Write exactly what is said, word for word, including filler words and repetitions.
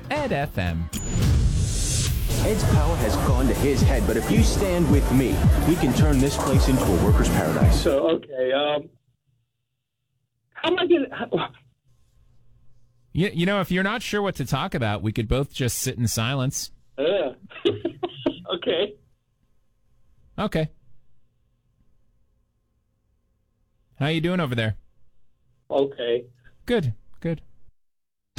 Ed F M. Ed's power has gone to his head, but if you stand with me, we can turn this place into a worker's paradise. So, okay, um, how am I going to... You, you know, if you're not sure what to talk about, we could both just sit in silence. Yeah. Okay. Okay. How you doing over there? Okay. Good, good.